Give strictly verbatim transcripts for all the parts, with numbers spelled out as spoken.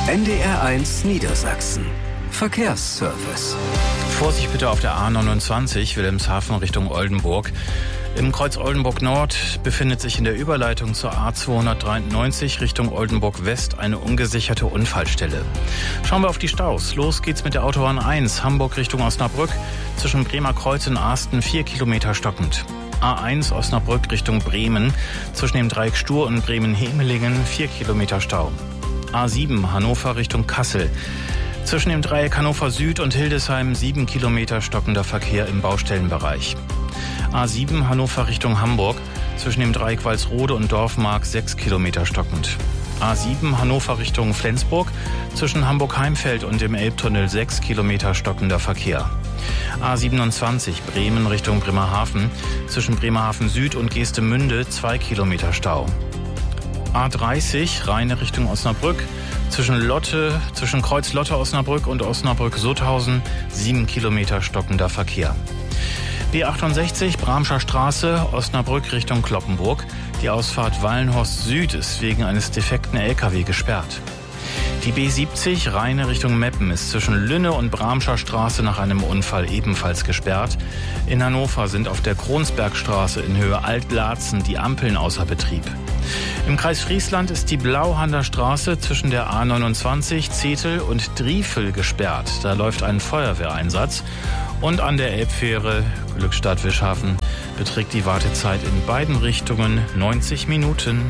N D R eins Niedersachsen. Verkehrsservice. Vorsicht bitte auf der A neunundzwanzig, Wilhelmshaven Richtung Oldenburg. Im Kreuz Oldenburg Nord befindet sich in der Überleitung zur A zweihundertdreiundneunzig Richtung Oldenburg West eine ungesicherte Unfallstelle. Schauen wir auf die Staus. Los geht's mit der Autobahn eins, Hamburg Richtung Osnabrück. Zwischen Bremer Kreuz und Asten vier Kilometer stockend. A eins Osnabrück Richtung Bremen. Zwischen dem Dreieck Stur und Bremen-Hemelingen vier Kilometer Stau. A sieben Hannover Richtung Kassel. Zwischen dem Dreieck Hannover Süd und Hildesheim sieben Kilometer stockender Verkehr im Baustellenbereich. A sieben Hannover Richtung Hamburg. Zwischen dem Dreieck Walsrode und Dorfmark sechs Kilometer stockend. A sieben Hannover Richtung Flensburg. Zwischen Hamburg-Heimfeld und dem Elbtunnel sechs Kilometer stockender Verkehr. A siebenundzwanzig Bremen Richtung Bremerhaven. Zwischen Bremerhaven Süd und Geestemünde zwei Kilometer Stau. A dreißig Rheine Richtung Osnabrück. Zwischen Lotte, zwischen Kreuz Lotte Osnabrück und Osnabrück-Sutthausen sieben Kilometer stockender Verkehr. B achtundsechzig Bramscher Straße, Osnabrück Richtung Cloppenburg. Die Ausfahrt Wallenhorst Süd ist wegen eines defekten L K W gesperrt. Die B siebzig Rheine Richtung Meppen ist zwischen Lünne und Bramscher Straße nach einem Unfall ebenfalls gesperrt. In Hannover sind auf der Kronsbergstraße in Höhe Alt-Laatzen die Ampeln außer Betrieb. Im Kreis Friesland ist die Blauhander Straße zwischen der A neunundzwanzig, Zetel und Driefel gesperrt. Da läuft ein Feuerwehreinsatz. Und an der Elbfähre Glückstadt-Wischhafen beträgt die Wartezeit in beiden Richtungen neunzig Minuten.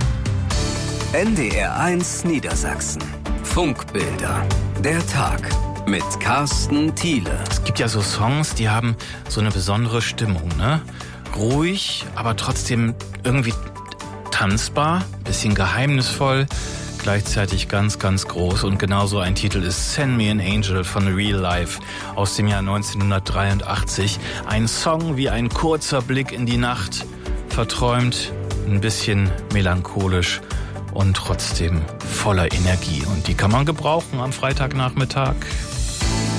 N D R eins Niedersachsen. Funkbilder. Der Tag mit Carsten Thiele. Es gibt ja so Songs, die haben so eine besondere Stimmung, ne? Ruhig, aber trotzdem irgendwie tanzbar, bisschen geheimnisvoll, gleichzeitig ganz, ganz groß. Und genauso ein Titel ist Send Me an Angel von Real Life aus dem Jahr neunzehnhundertdreiundachtzig. Ein Song wie ein kurzer Blick in die Nacht, verträumt, ein bisschen melancholisch und trotzdem voller Energie. Und die kann man gebrauchen am Freitagnachmittag.